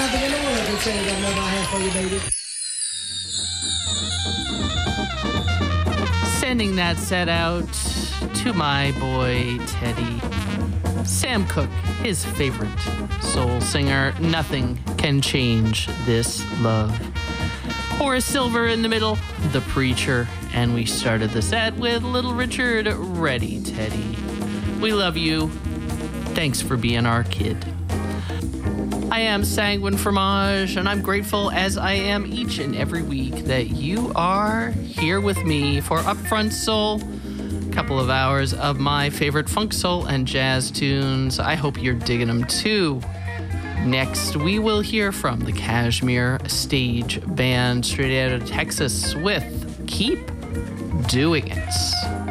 nothing in the world can change that love I have for you, baby. Sending that set out to my boy Teddy. Sam Cooke, his favorite soul singer. Nothing can change this love. Horace Silver in the middle, The Preacher. And we started the set with Little Richard, Ready Teddy. We love you. Thanks for being our kid. I am Sanguine Fromage, and I'm grateful, as I am each and every week, that you are here with me for Upfront Soul. A couple of hours of my favorite funk, soul, and jazz tunes. I hope you're digging them too. Next, we will hear from the Kashmir Stage Band straight out of Texas with Keep Doing It.